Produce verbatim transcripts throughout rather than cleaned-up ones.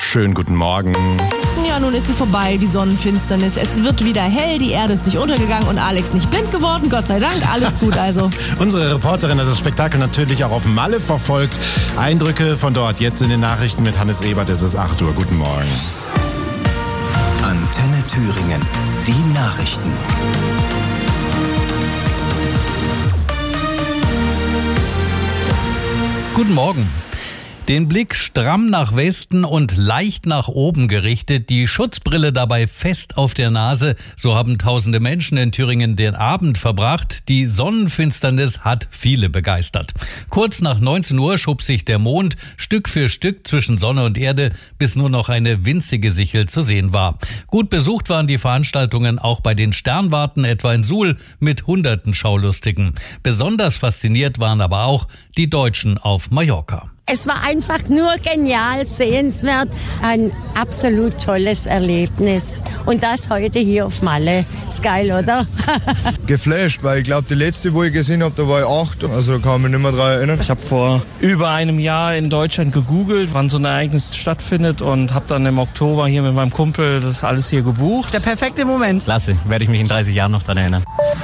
Schönen guten Morgen. Ja, nun ist sie vorbei, die Sonnenfinsternis. Es wird wieder hell, die Erde ist nicht untergegangen und Alex nicht blind geworden. Gott sei Dank, alles gut also. Unsere Reporterin hat das Spektakel natürlich auch auf Malle verfolgt. Eindrücke von dort jetzt in den Nachrichten mit Hannes Ebert. Es ist acht Uhr. Guten Morgen. Antenne Thüringen. Die Nachrichten. Guten Morgen. Den Blick stramm nach Westen und leicht nach oben gerichtet, die Schutzbrille dabei fest auf der Nase. So haben tausende Menschen in Thüringen den Abend verbracht. Die Sonnenfinsternis hat viele begeistert. Kurz nach neunzehn Uhr schob sich der Mond Stück für Stück zwischen Sonne und Erde, bis nur noch eine winzige Sichel zu sehen war. Gut besucht waren die Veranstaltungen auch bei den Sternwarten, etwa in Suhl, mit hunderten Schaulustigen. Besonders fasziniert waren aber auch die Deutschen auf Mallorca. Es war einfach nur genial, sehenswert, ein absolut tolles Erlebnis. Und das heute hier auf Malle. Ist geil, oder? Geflasht, weil ich glaube, die letzte, wo ich gesehen habe, da war ich acht. Also da kann ich mich nicht mehr dran erinnern. Ich habe vor über einem Jahr in Deutschland gegoogelt, wann so ein Ereignis stattfindet und habe dann im Oktober hier mit meinem Kumpel das alles hier gebucht. Der perfekte Moment. Klasse, werde ich mich in dreißig Jahren noch dran erinnern.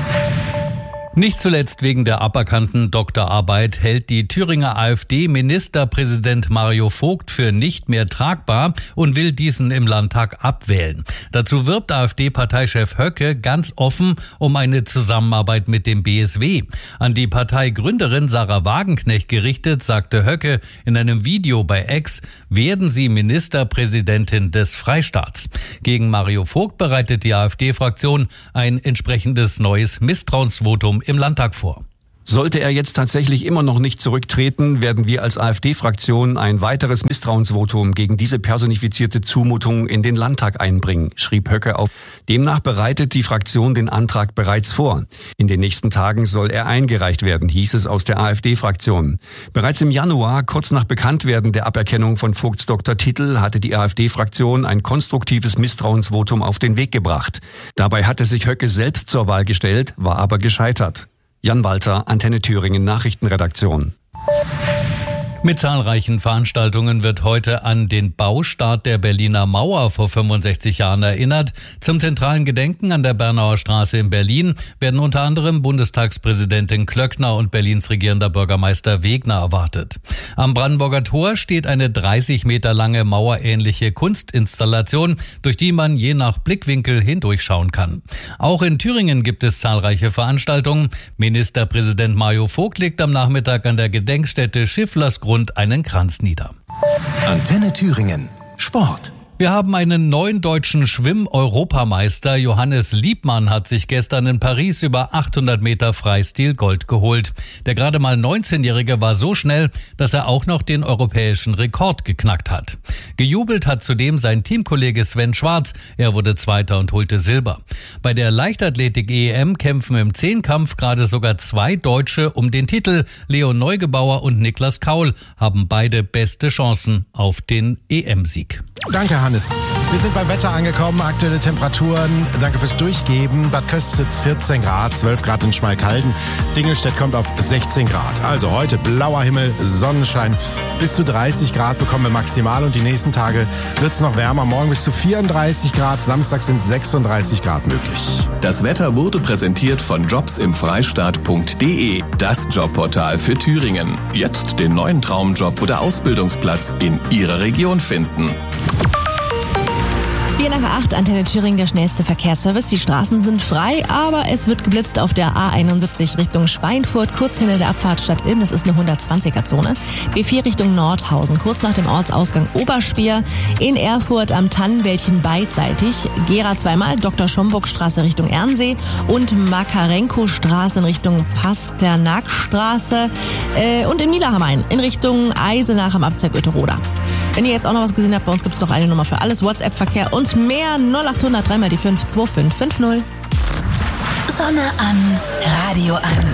Nicht zuletzt wegen der aberkannten Doktorarbeit hält die Thüringer AfD Ministerpräsident Mario Vogt für nicht mehr tragbar und will diesen im Landtag abwählen. Dazu wirbt AfD-Parteichef Höcke ganz offen um eine Zusammenarbeit mit dem B S W. An die Parteigründerin Sarah Wagenknecht gerichtet, sagte Höcke in einem Video bei X, werden sie Ministerpräsidentin des Freistaats. Gegen Mario Vogt bereitet die AfD-Fraktion ein entsprechendes neues Misstrauensvotum im Landtag vor. Sollte er jetzt tatsächlich immer noch nicht zurücktreten, werden wir als AfD-Fraktion ein weiteres Misstrauensvotum gegen diese personifizierte Zumutung in den Landtag einbringen, schrieb Höcke auf. Demnach bereitet die Fraktion den Antrag bereits vor. In den nächsten Tagen soll er eingereicht werden, hieß es aus der AfD-Fraktion. Bereits im Januar, kurz nach Bekanntwerden der Aberkennung von Vogts Doktortitel, hatte die AfD-Fraktion ein konstruktives Misstrauensvotum auf den Weg gebracht. Dabei hatte sich Höcke selbst zur Wahl gestellt, war aber gescheitert. Jan Walter, Antenne Thüringen Nachrichtenredaktion. Mit zahlreichen Veranstaltungen wird heute an den Baustart der Berliner Mauer vor fünfundsechzig Jahren erinnert. Zum zentralen Gedenken an der Bernauer Straße in Berlin werden unter anderem Bundestagspräsidentin Klöckner und Berlins regierender Bürgermeister Wegner erwartet. Am Brandenburger Tor steht eine dreißig Meter lange mauerähnliche Kunstinstallation, durch die man je nach Blickwinkel hindurchschauen kann. Auch in Thüringen gibt es zahlreiche Veranstaltungen. Ministerpräsident Mario Vogt legt am Nachmittag an der Gedenkstätte Schifflersgrund einen Kranz nieder. Antenne Thüringen. Sport. Wir haben einen neuen deutschen Schwimm-Europameister. Johannes Liebmann hat sich gestern in Paris über achthundert Meter Freistil Gold geholt. Der gerade mal neunzehnjährige war so schnell, dass er auch noch den europäischen Rekord geknackt hat. Gejubelt hat zudem sein Teamkollege Sven Schwarz. Er wurde Zweiter und holte Silber. Bei der Leichtathletik-E M kämpfen im Zehnkampf gerade sogar zwei Deutsche um den Titel. Leon Neugebauer und Niklas Kaul haben beide beste Chancen auf den E M-Sieg. Danke, Hannes. Wir sind beim Wetter angekommen. Aktuelle Temperaturen. Danke fürs Durchgeben. Bad Köstritz vierzehn Grad, zwölf Grad in Schmalkalden. Dingelstedt kommt auf sechzehn Grad. Also heute blauer Himmel, Sonnenschein. Bis zu dreißig Grad bekommen wir maximal und die nächsten Tage wird es noch wärmer. Morgen bis zu vierunddreißig Grad. Samstag sind sechsunddreißig Grad möglich. Das Wetter wurde präsentiert von jobsimfreistaat punkt de, das Jobportal für Thüringen. Jetzt den neuen Traumjob oder Ausbildungsplatz in Ihrer Region finden. vier nach acht, Antenne Thüringen, der schnellste Verkehrsservice. Die Straßen sind frei, aber es wird geblitzt auf der A einundsiebzig Richtung Schweinfurt, kurz hinter der Abfahrt Stadt Ilm. Das ist eine hundertzwanziger-Zone. B vier Richtung Nordhausen, kurz nach dem Ortsausgang Oberspeer. In Erfurt am Tannenwäldchen beidseitig. Gera zweimal, Doktor Schomburg-Straße Richtung Ernsee und Makarenko-Straße in Richtung Pasternakstraße. Äh, und in Niederhammain in Richtung Eisenach am Abzweig Uetterode. Wenn ihr jetzt auch noch was gesehen habt, bei uns gibt es noch eine Nummer für alles. WhatsApp-Verkehr und mehr. null achthundert drei mal die fünf zwei fünf fünf null. Sonne an, Radio an.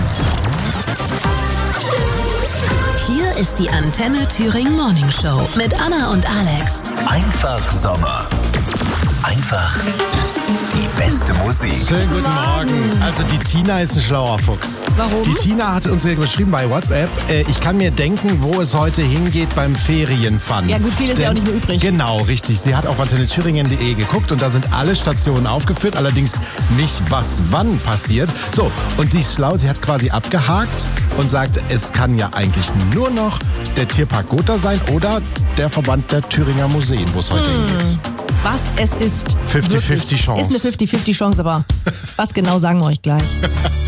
Hier ist die Antenne Thüringen Morning Show mit Anna und Alex. Einfach Sommer. Einfach die beste Musik. Schönen guten Morgen. Also die Tina ist ein schlauer Fuchs. Warum? Die Tina hat uns hier geschrieben bei WhatsApp, äh, ich kann mir denken, wo es heute hingeht beim Ferienfun. Ja gut, viel ist Denn, ja auch nicht mehr übrig. Genau, richtig. Sie hat auf antenne thüringen punkt de geguckt und da sind alle Stationen aufgeführt, allerdings nicht, was wann passiert. So, und sie ist schlau, sie hat quasi abgehakt und sagt, es kann ja eigentlich nur noch der Tierpark Gotha sein oder der Verband der Thüringer Museen, wo es heute hm. hingeht. Was es ist. fünfzig fünfzig Chance. Ist eine fünfzig fünfzig Chance, aber was genau sagen wir euch gleich.